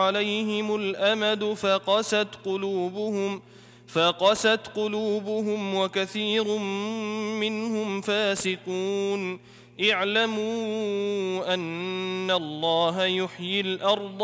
عليهم الأمد فقست قلوبهم وكثير منهم فاسقون. اعلموا أن الله يحيي الأرض